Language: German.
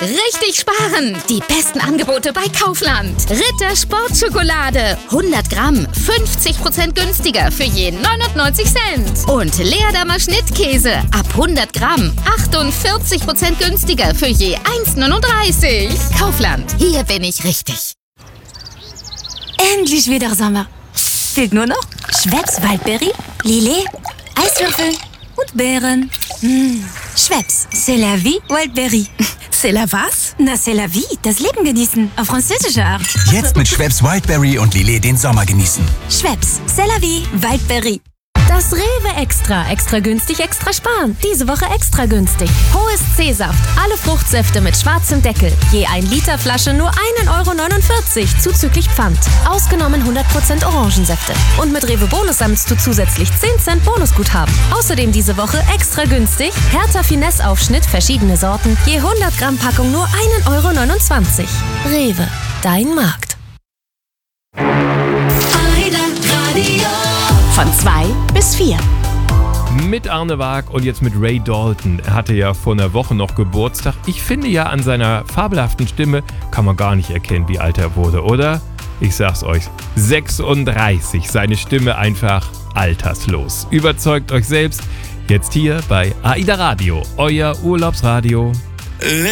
Richtig sparen! Die besten Angebote bei Kaufland. Ritter Sportschokolade. 100 Gramm, 50% günstiger für je 99 Cent. Und Leerdammer Schnittkäse. Ab 100 Gramm, 48% günstiger für je 1,39. Kaufland, hier bin ich richtig. Endlich wieder Sommer. Fehlt nur noch Schweppes Waldberry, Lillet, Eiswürfel und Beeren. Schweppes, c'est la vie, Waldberry. C'est la was? Na, c'est la vie, das Leben genießen, auf französische Art. Jetzt mit Schweppes Wildberry und Lillet den Sommer genießen. Schweppes, c'est la vie, Waldberry. Das Rewe Extra. Extra günstig, extra sparen. Diese Woche extra günstig. Hohes C-Saft. Alle Fruchtsäfte mit schwarzem Deckel. Je 1 Liter Flasche nur 1,49 € zuzüglich Pfand. Ausgenommen 100% Orangensäfte. Und mit Rewe Bonus sammelst du zusätzlich 10 Cent Bonusguthaben. Außerdem diese Woche extra günstig. Hertha Finesse Aufschnitt, verschiedene Sorten. Je 100 Gramm Packung nur 1,29 €. Rewe. Dein Markt. Von 2 bis 4. Mit Arne Waag und jetzt mit Ray Dalton. Er hatte ja vor einer Woche noch Geburtstag. Ich finde ja, an seiner fabelhaften Stimme kann man gar nicht erkennen, wie alt er wurde, oder? Ich sag's euch, 36. Seine Stimme einfach alterslos. Überzeugt euch selbst. Jetzt hier bei AIDA Radio, euer Urlaubsradio.